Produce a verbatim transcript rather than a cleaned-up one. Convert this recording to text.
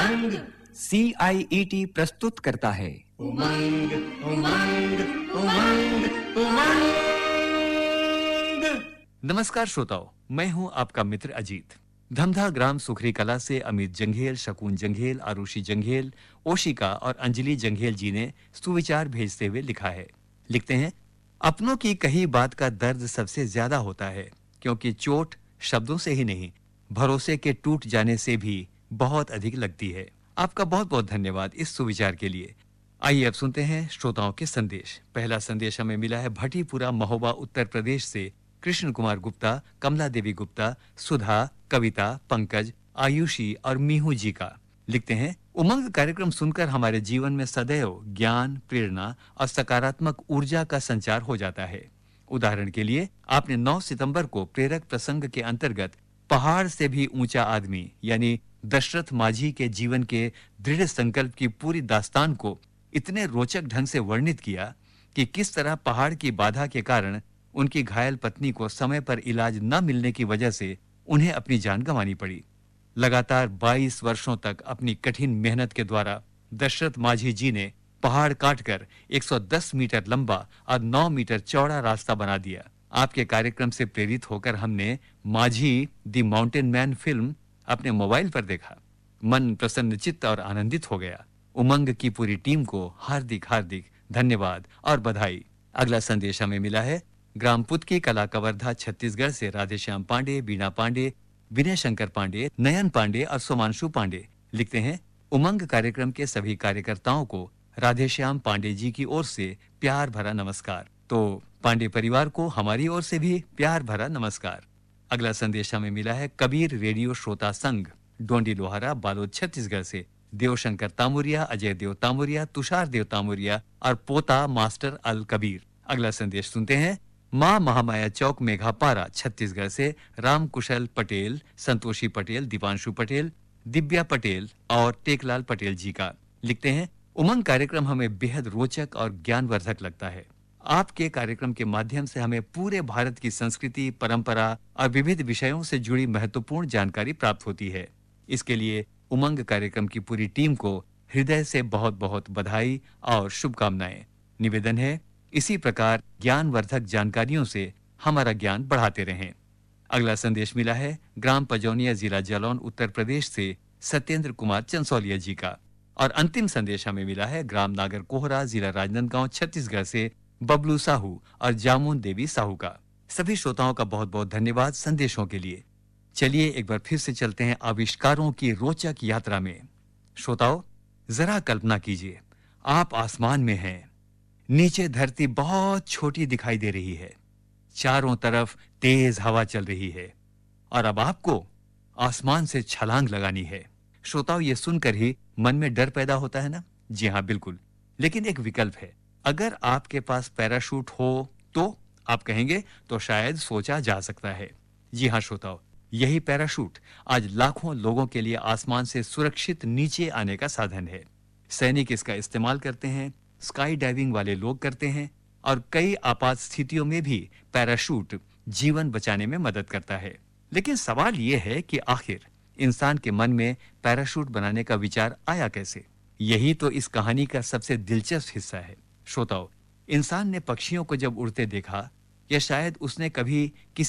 उमंग सी आई E T प्रस्तुत करता है उमंग उमंग उमंग उमंग। नमस्कार श्रोताओ, मैं हूं आपका मित्र अजीत। धमधा ग्राम सुखरी कला से अमित जंघेल, शकुन जंघेल, आरुषि जंघेल, ओशिका और अंजलि जंघेल जी ने सुविचार भेजते हुए लिखा है। लिखते हैं, अपनों की कही बात का दर्द सबसे ज्यादा होता है, क्योंकि चोट शब्दों से ही नहीं, भरोसे के टूट जाने से भी बहुत अधिक लगती है। आपका बहुत बहुत धन्यवाद इस सुविचार के लिए। आइए अब सुनते हैं श्रोताओं के संदेश। पहला संदेश हमें मिला है भटीपुरा महोबा उत्तर प्रदेश से कृष्ण कुमार गुप्ता, कमला देवी गुप्ता, सुधा, कविता, पंकज, आयुषी और मीहू जी का। लिखते हैं, उमंग कार्यक्रम सुनकर हमारे जीवन में सदैव ज्ञान, प्रेरणा और सकारात्मक ऊर्जा का संचार हो जाता है। उदाहरण के लिए, आपने नौ सितंबर को प्रेरक प्रसंग के अंतर्गत पहाड़ से भी ऊंचा आदमी यानी दशरथ माझी के जीवन के दृढ़ संकल्प की पूरी दास्तान को इतने रोचक ढंग से वर्णित किया कि किस तरह पहाड़ की बाधा के कारण उनकी घायल पत्नी को समय पर इलाज न मिलने की वजह से उन्हें अपनी जान गंवानी पड़ी। लगातार बाईस वर्षों तक अपनी कठिन मेहनत के द्वारा दशरथ माझी जी ने पहाड़ काटकर एक सौ दस मीटर लंबा और नौ मीटर चौड़ा रास्ता बना दिया। आपके कार्यक्रम से प्रेरित होकर हमने माझी द माउंटेन मैन फिल्म अपने मोबाइल पर देखा। मन प्रसन्नचित्त और आनंदित हो गया। उमंग की पूरी टीम को हार्दिक हार्दिक धन्यवाद और बधाई। अगला संदेश हमें मिला है ग्राम पुतकी कला कवर्धा छत्तीसगढ़ से राधेश्याम पांडे, बीना पांडे, विनय शंकर पांडे, नयन पांडे और सोमांशु पांडे। लिखते हैं, उमंग कार्यक्रम के सभी कार्यकर्ताओं को राधेश्याम पांडे जी की ओर से प्यार भरा नमस्कार। तो पांडे परिवार को हमारी ओर से भी प्यार भरा नमस्कार। अगला संदेश हमें मिला है कबीर रेडियो श्रोता संघ, डोंडी लोहारा, बालोद छत्तीसगढ़ से देवशंकर तामुरिया, अजय देव तामुरिया, तुषार देव तामुरिया और पोता मास्टर अल कबीर। अगला संदेश सुनते हैं मां महामाया चौक मेघापारा छत्तीसगढ़ से राम कुशल पटेल, संतोषी पटेल, दीपांशु पटेल, दिव्या पटेल और टेकलाल पटेल जी का। लिखते हैं, उमंग कार्यक्रम हमें बेहद रोचक और ज्ञानवर्धक लगता है। आपके कार्यक्रम के माध्यम से हमें पूरे भारत की संस्कृति, परंपरा और विविध विषयों से जुड़ी महत्वपूर्ण जानकारी प्राप्त होती है। इसके लिए उमंग कार्यक्रम की पूरी टीम को हृदय से बहुत बहुत बधाई और शुभकामनाएं। निवेदन है, इसी प्रकार ज्ञानवर्धक जानकारियों से हमारा ज्ञान बढ़ाते रहें। अगला संदेश मिला है ग्राम पजौनिया, जिला जालौन, उत्तर प्रदेश से सत्येंद्र कुमार चंसौलिया जी का। और अंतिम संदेश हमें मिला है ग्राम नागर कोहरा, जिला राजनांदगांव, छत्तीसगढ़ से बबलू साहू और जामुन देवी साहू का। सभी श्रोताओं का बहुत बहुत धन्यवाद संदेशों के लिए। चलिए एक बार फिर से चलते हैं आविष्कारों की रोचक यात्रा में। श्रोताओं, जरा कल्पना कीजिए, आप आसमान में हैं, नीचे धरती बहुत छोटी दिखाई दे रही है, चारों तरफ तेज हवा चल रही है और अब आपको आसमान से छलांग लगानी है। श्रोताओं, ये सुनकर ही मन में डर पैदा होता है ना? जी हाँ, बिल्कुल। लेकिन एक विकल्प है, अगर आपके पास पैराशूट हो तो आप कहेंगे तो शायद सोचा जा सकता है। जी हाँ श्रोताओं, यही पैराशूट आज लाखों लोगों के लिए आसमान से सुरक्षित नीचे आने का साधन है। सैनिक इसका इस्तेमाल करते हैं, स्काई डाइविंग वाले लोग करते हैं और कई आपात स्थितियों में भी पैराशूट जीवन बचाने में मदद करता है। लेकिन सवाल यह है कि आखिर इंसान के मन में पैराशूट बनाने का विचार आया कैसे? यही तो इस कहानी का सबसे दिलचस्प हिस्सा है। श्रोताओं, इंसान ने पक्षियों को जब उड़ते देखा या शायद उसने कभी किसी